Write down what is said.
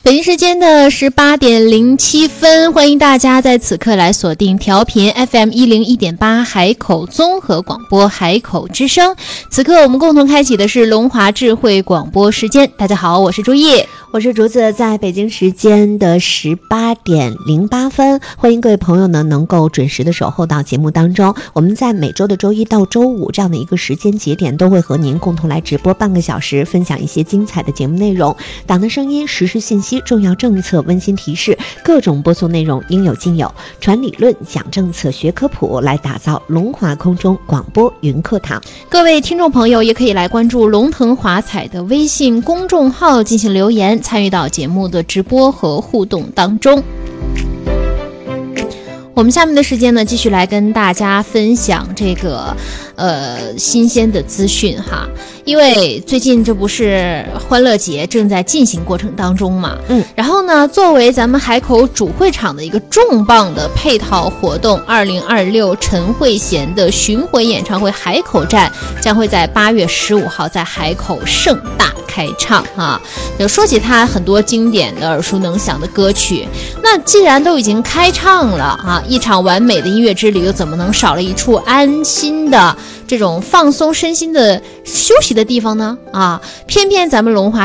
北京时间的18点07分，欢迎大家在此刻来锁定调频 FM101.8 海口综合广播海口之声。此刻我们共同开启的是龙华智慧广播时间。大家好，我是朱叶， 我是竹子，在北京时间的18点08分，欢迎各位朋友呢能够准时的守候到节目当中。我们在每周的周一到周五这样的一个时间节点，都会和您共同来直播半个小时，分享一些精彩的节目内容，党的声音、实时信息、重要政策、温馨提示，各种播送内容应有尽有，传理论、讲政策、学科普，来打造龙华空中广播云课堂。 各位听众朋友也可以来关注龙腾华彩的微信公众号进行留言，参与到节目的直播和互动当中。我们下面的时间呢，继续来跟大家分享这个新鲜的资讯哈。因为最近这不是欢乐节正在进行过程当中嘛，然后呢，作为咱们海口主会场的一个重磅的配套活动，2026陈慧娴的巡回演唱会海口站将会在8月15号在海口盛大开唱啊。就说起他很多经典的耳熟能详的歌曲，那既然都已经开唱了啊，一场完美的音乐之旅又怎么能少了一处安心的这种放松身心的休息的地方呢？啊，偏偏咱们龙华